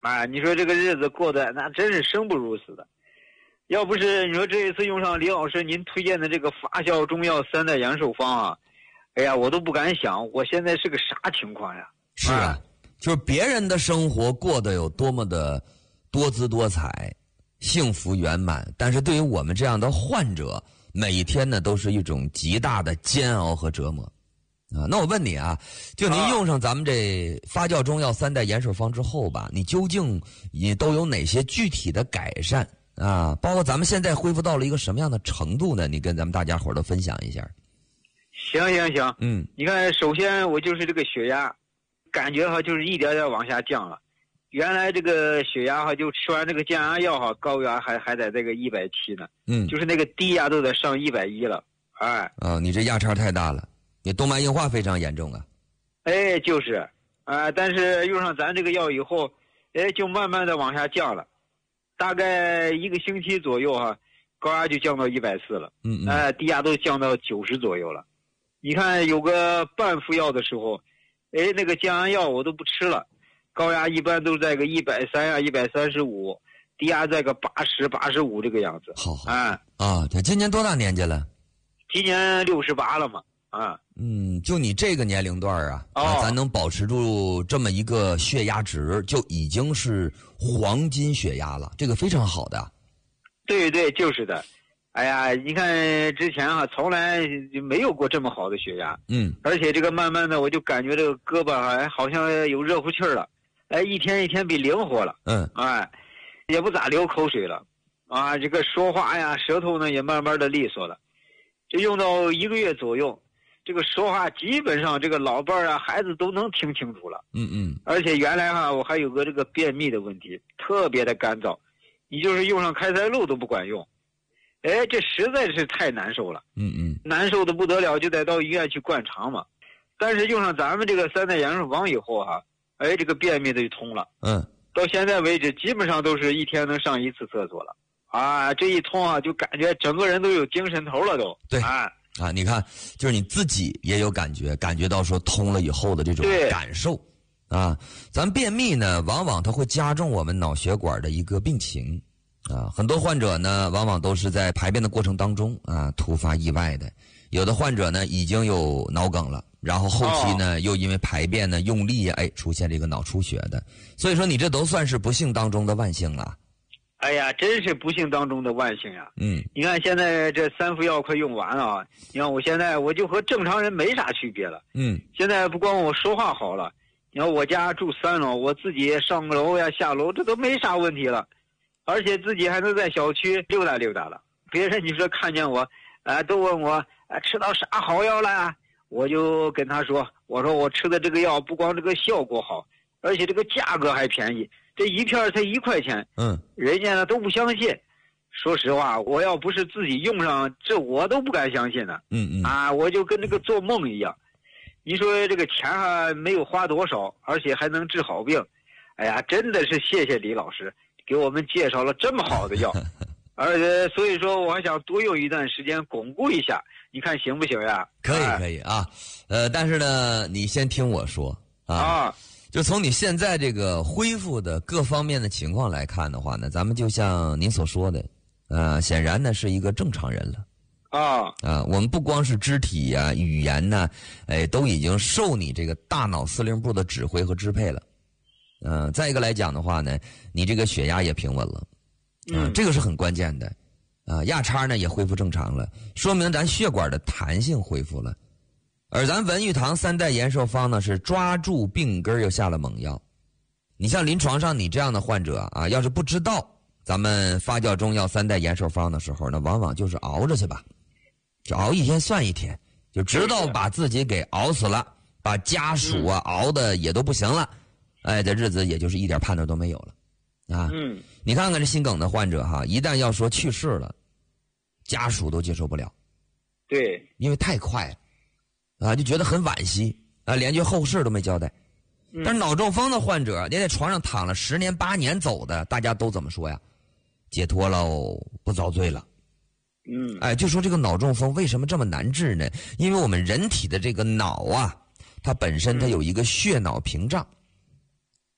啊，你说这个日子过得那真是生不如死的。要不是你说这一次用上李老师您推荐的这个发酵中药3代延寿方啊，哎呀，我都不敢想我现在是个啥情况呀。 是啊，就是别人的生活过得有多么的多姿多彩幸福圆满，但是对于我们这样的患者，每一天呢都是一种极大的煎熬和折磨啊。那我问你啊，就您用上咱们这发酵中药3代延寿方之后吧，你究竟也都有哪些具体的改善啊？包括咱们现在恢复到了一个什么样的程度呢？你跟咱们大家伙都分享一下。 行，你看，首先我就是这个血压感觉就是一点点往下降了。原来这个血压就吃完这个降压药高压还在这个170呢，就是那个低压都得上110了。哎， 你这压差太大了，你动脉硬化非常严重啊。 哎，就是但是用上咱这个药以后，就慢慢的往下降了，大概1个星期左右高压就降到140了，低压都降到90左右了。你看有个半服药的时候，那个降压药我都不吃了，高压一般都在个130啊135，低压在个80、85这个样子。 好他今年多大年纪了？ 今年68了嘛。 就你这个年龄段咱能保持住这么一个血压值，就已经是黄金血压了，这个非常好的。 对，就是的。哎呀，你看之前从来就没有过这么好的血压。而且这个慢慢的我就感觉这个胳膊好像有热乎气儿了，一天一天比灵活了。也不咋流口水了这个说话呀舌头呢也慢慢的利索了。这用到1个月左右，这个说话基本上这个老伴儿孩子都能听清楚了。而且原来我还有个这个便秘的问题，特别的干燥，你就是用上开塞露都不管用。这实在是太难受了。难受的不得了，就得到医院去灌肠嘛。但是用上咱们这个3代延寿方以后这个便秘的就通了。到现在为止基本上都是一天能上1次厕所了。这一通就感觉整个人都有精神头了都。 对你看，就是你自己也有感觉到说通了以后的这种感受咱便秘呢，往往它会加重我们脑血管的一个病情很多患者呢，往往都是在排便的过程当中突发意外的。有的患者呢已经有脑梗了，然后后期呢又因为排便呢用力出现这个脑出血的。所以说你这都算是不幸当中的万幸了。 哎呀，真是不幸当中的万幸呀。你看现在这3副药快用完了你看我现在我就和正常人没啥区别了。现在不光我说话好了，你看我家住3楼，我自己上楼呀下楼这都没啥问题了，而且自己还能在小区溜达溜达了。别人你说看见我都问我吃到啥好药了，我就跟他说，我说我吃的这个药不光这个效果好，而且这个价格还便宜，这一片才1块钱。人家呢都不相信。说实话，我要不是自己用上，这我都不敢相信呢。我就跟这个做梦一样。你说这个钱没有花多少，而且还能治好病。哎呀，真的是谢谢李老师给我们介绍了这么好的药。而且所以说我还想多用一段时间巩固一下，你看行不行呀？ 可以但是呢你先听我说就从你现在这个恢复的各方面的情况来看的话呢，咱们就像您所说的显然呢是一个正常人了我们不光是肢体语言呢都已经受你这个大脑司令部的指挥和支配了。再一个来讲的话呢，你这个血压也平稳了这个是很关键的压差呢也恢复正常了，说明咱血管的弹性恢复了。而咱文玉堂3代延寿方呢是抓住病根又下了猛药。你像临床上你这样的患者要是不知道咱们发酵中药3代延寿方的时候呢，往往就是熬着去吧，就熬一天算一天，就直到把自己给熬死了，把家属熬的也都不行了，这日子也就是一点盼头都没有了你看看这心梗的患者一旦要说去世了，家属都接受不了。 对， 因为太快了就觉得很惋惜连句后事都没交代。但是脑中风的患者，连在床上躺了10年8年走的，大家都怎么说呀？解脱喽，不遭罪了。就说这个脑中风为什么这么难治呢？因为我们人体的这个脑它本身它有一个血脑屏障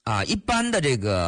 啊，一般的这个。